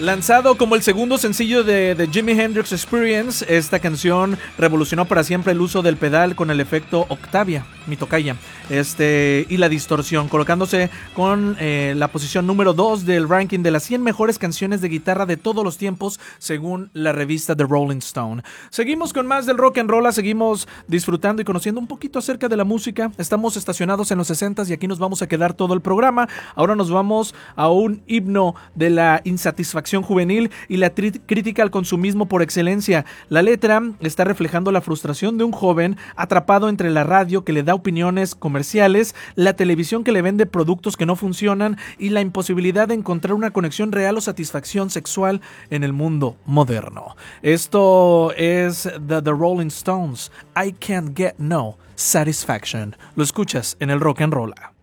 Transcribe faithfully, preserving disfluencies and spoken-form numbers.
Lanzado como el segundo sencillo de The Jimi Hendrix Experience, esta canción revolucionó para siempre el uso del pedal con el efecto Octavia, mi tocaya, este, y la distorsión, colocándose con eh, la posición número dos del ranking de las cien mejores canciones de guitarra de todos los tiempos, según la revista The Rolling Stone. Seguimos con más del rock and roll, seguimos disfrutando y conociendo un poquito acerca de la música. Estamos estacionados en los sesentas y aquí nos vamos a quedar todo el programa. Ahora nos vamos a un himno de la insatisfacción juvenil y la tri- crítica al consumismo por excelencia. La letra está reflejando la frustración de un joven atrapado entre la radio que le da opiniones comerciales, la televisión que le vende productos que no funcionan y la imposibilidad de encontrar una conexión real o satisfacción sexual en el mundo moderno. Esto es The, The Rolling Stones, I Can't Get No Satisfaction. Lo escuchas en el Rock and Roll.